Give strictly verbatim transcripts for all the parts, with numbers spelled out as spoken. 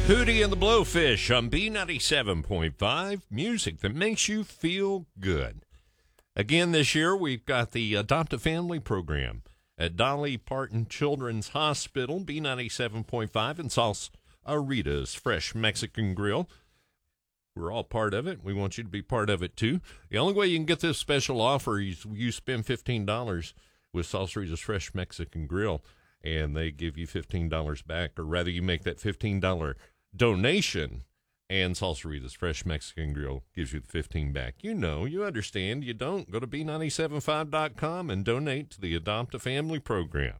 Hootie and the Blowfish on B ninety-seven point five, music that makes you feel good. Again, this year, we've got the Adopt a Family program at Dolly Parton Children's Hospital, B ninety-seven point five, and Salsarita's Fresh Mexican Grill. We're all part of it. We want you to be part of it, too. The only way you can get this special offer is you spend fifteen dollars with Salsarita's Fresh Mexican Grill, and they give you fifteen dollars back, or rather you make that fifteen dollars donation, and Salsarita's Fresh Mexican Grill gives you the fifteen back. You know, you understand. You don't, go to B nine seven five dot com and donate to the Adopt a Family program.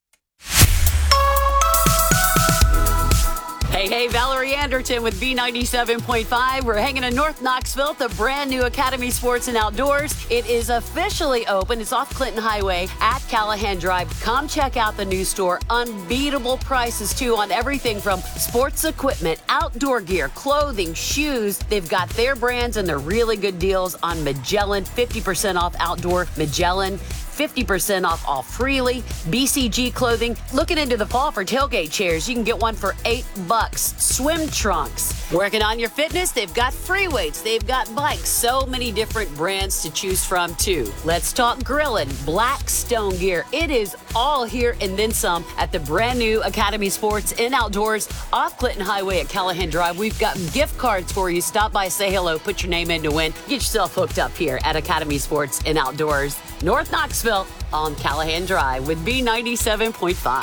Hey, hey, Valerie Anderton with B ninety-seven point five. We're hanging in North Knoxville at the brand new Academy Sports and Outdoors. It is officially open. It's off Clinton Highway at Callahan Drive. Come check out the new store. Unbeatable prices, too, on everything from sports equipment, outdoor gear, clothing, shoes. They've got their brands and their really good deals on Magellan, fifty percent off outdoor Magellan. fifty percent off all Freely, B C G clothing. Looking into the fall for tailgate chairs, you can get one for eight bucks. Swim trunks. Working on your fitness, they've got free weights, they've got bikes, so many different brands to choose from too. Let's talk grilling, Blackstone gear. It is all here and then some at the brand new Academy Sports and Outdoors off Clinton Highway at Callahan Drive. We've got gift cards for you. Stop by, say hello, put your name in to win. Get yourself hooked up here at Academy Sports and Outdoors, North Knoxville on Callahan Drive with B ninety-seven point five.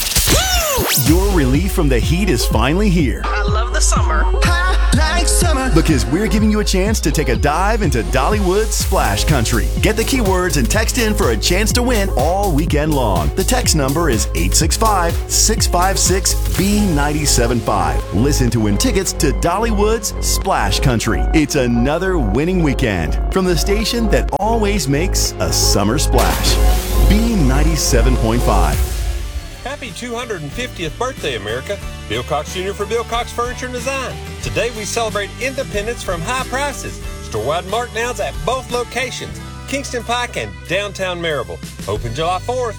Your relief from the heat is finally here. I love the summer. I like summer. Because we're giving you a chance to take a dive into Dollywood's Splash Country. Get the keywords and text in for a chance to win all weekend long. The text number is eight six five, six five six, B nine seven five. Listen to win tickets to Dollywood's Splash Country. It's another winning weekend from the station that always makes a summer splash. B ninety-seven point five. Happy two hundred fiftieth birthday, America. Bill Cox Junior for Bill Cox Furniture and Design. Today we celebrate independence from high prices. Store-wide markdowns at both locations, Kingston Pike and downtown Maryville. Open July fourth.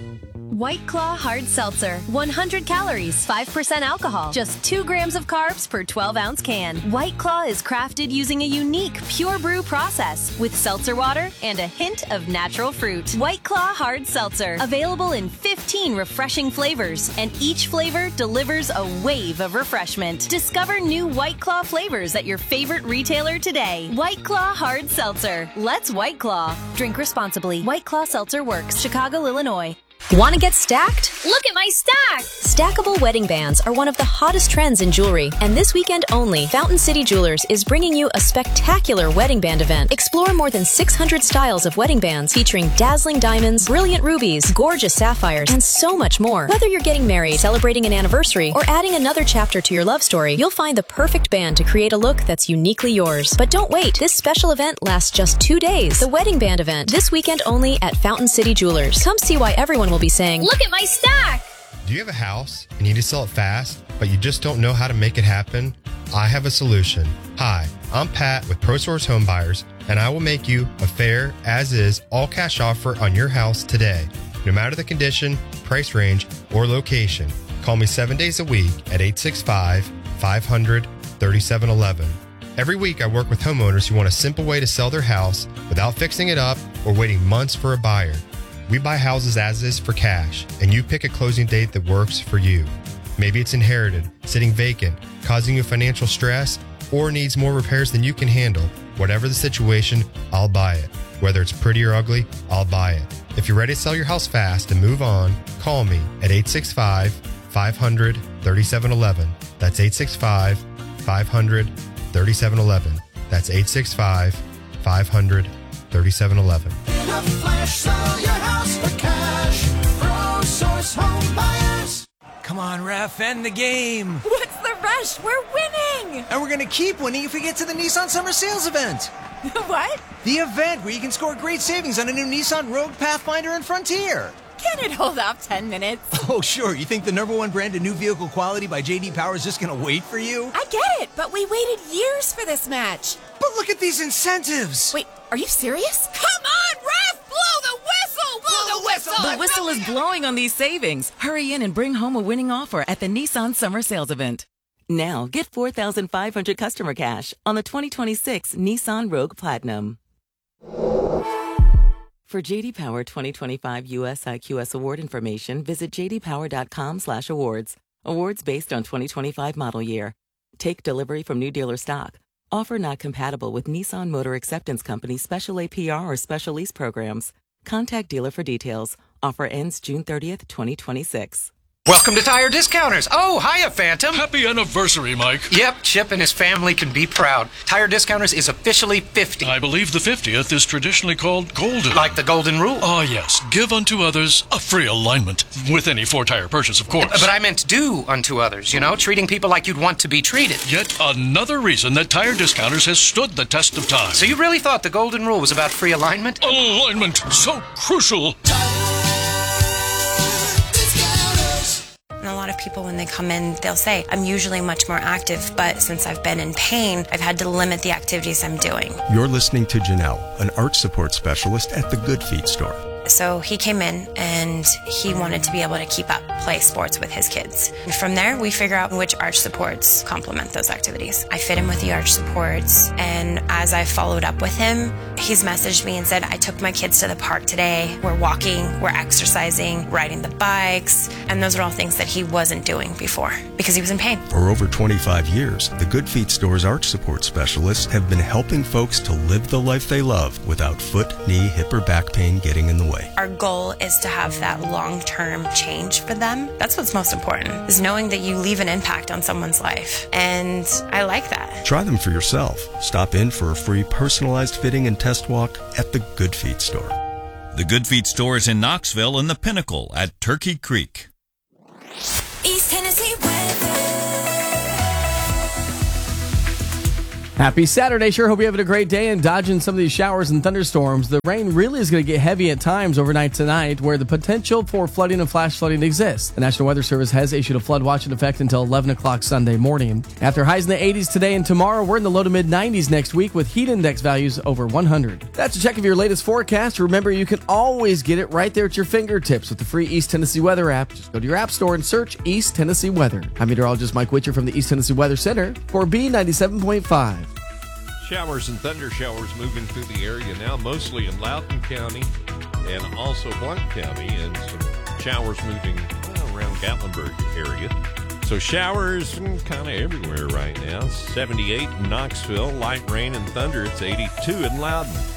White Claw Hard Seltzer. one hundred calories, five percent alcohol, just two grams of carbs per twelve ounce can. White Claw is crafted using a unique pure brew process with seltzer water and a hint of natural fruit. White Claw Hard Seltzer. Available in fifteen refreshing flavors, and each flavor delivers a wave of refreshment. Discover new White Claw flavors at your favorite retailer today. White Claw Hard Seltzer. Let's White Claw. Drink responsibly. White Claw Seltzer Works, Chicago, Illinois. Want to get stacked? Look at my stack! Stackable wedding bands are one of the hottest trends in jewelry, and this weekend only, Fountain City Jewelers is bringing you a spectacular wedding band event. Explore more than six hundred styles of wedding bands featuring dazzling diamonds, brilliant rubies, gorgeous sapphires, and so much more. Whether you're getting married, celebrating an anniversary, or adding another chapter to your love story, you'll find the perfect band to create a look that's uniquely yours. But don't wait, this special event lasts just two days. The wedding band event, this weekend only at Fountain City Jewelers. Come see why everyone will be saying, "Look at my stack!" Do you have a house and you need to sell it fast, but you just don't know how to make it happen? I have a solution. Hi, I'm Pat with ProSource Home Buyers, and I will make you a fair, as-is, all-cash offer on your house today, no matter the condition, price range, or location. Call me seven days a week at eight six five, five hundred, thirty-seven eleven. Every week, I work with homeowners who want a simple way to sell their house without fixing it up or waiting months for a buyer. We buy houses as is for cash, and you pick a closing date that works for you. Maybe it's inherited, sitting vacant, causing you financial stress, or needs more repairs than you can handle. Whatever the situation, I'll buy it. Whether it's pretty or ugly, I'll buy it. If you're ready to sell your house fast and move on, call me at eight six five, five hundred, thirty-seven eleven. That's eight six five, five hundred, thirty-seven eleven. That's eight six five, five hundred, thirty-seven eleven. In a flash, sell your house for cash. ProSource Home Buyers. Come on, ref, end the game. What's the rush? We're winning. And we're going to keep winning if we get to the Nissan Summer Sales event. What? The event where you can score great savings on a new Nissan Rogue, Pathfinder, and Frontier. Can it hold off ten minutes? Oh, sure. You think the number one brand of new vehicle quality by J D Power is just going to wait for you? I get it, but we waited years for this match. But look at these incentives. Wait, are you serious? Come on, ref! Blow the whistle! Blow the whistle! The whistle is blowing on these savings. Hurry in and bring home a winning offer at the Nissan Summer Sales event. Now, get four thousand five hundred customer cash on the twenty twenty-six Nissan Rogue Platinum. For J D Power twenty twenty-five U S I Q S award information, visit j d power dot com slash awards. Awards based on twenty twenty-five model year. Take delivery from new dealer stock. Offer not compatible with Nissan Motor Acceptance Company's special A P R or special lease programs. Contact dealer for details. Offer ends June thirtieth, twenty twenty-six. Welcome to Tire Discounters. Oh, hiya, Phantom. Happy anniversary, Mike. Yep, Chip and his family can be proud. Tire Discounters is officially fifty. I believe the fiftieth is traditionally called golden. Like the golden rule. Oh, yes. Give unto others a free alignment. With any four-tire purchase, of course. But I meant do unto others, you know, treating people like you'd want to be treated. Yet another reason that Tire Discounters has stood the test of time. So you really thought the golden rule was about free alignment? Alignment, so crucial. And a lot of people, when they come in, they'll say, I'm usually much more active, but since I've been in pain, I've had to limit the activities I'm doing. You're listening to Janelle, an arch support specialist at the Good Feet store. So he came in and he wanted to be able to keep up, play sports with his kids. And from there, we figure out which arch supports complement those activities. I fit him with the arch supports, and as I followed up with him, he's messaged me and said, I took my kids to the park today. We're walking, we're exercising, riding the bikes, and those are all things that he wasn't doing before because he was in pain. For over twenty-five years, the Good Feet store's arch support specialists have been helping folks to live the life they love without foot, knee, hip, or back pain getting in the way. Our goal is to have that long-term change for them. That's what's most important, is knowing that you leave an impact on someone's life. And I like that. Try them for yourself. Stop in for a free personalized fitting and test walk at the Good Feet store. The Good Feet store is in Knoxville and the Pinnacle at Turkey Creek. East Tennessee weather. Happy Saturday. Sure hope you're having a great day and dodging some of these showers and thunderstorms. The rain really is going to get heavy at times overnight tonight, where the potential for flooding and flash flooding exists. The National Weather Service has issued a flood watch in effect until eleven o'clock Sunday morning. After highs in the eighties today and tomorrow, we're in the low to mid nineties next week with heat index values over one hundred. That's a check of your latest forecast. Remember, you can always get it right there at your fingertips with the free East Tennessee Weather app. Just go to your app store and search East Tennessee Weather. I'm meteorologist Mike Witcher from the East Tennessee Weather Center for B ninety-seven point five. Showers and thunder showers moving through the area now, mostly in Loudoun County and also Blount County, and some showers moving well, around Gatlinburg area. So showers kind of everywhere right now. seventy-eight in Knoxville, light rain and thunder. It's eighty-two in Loudoun.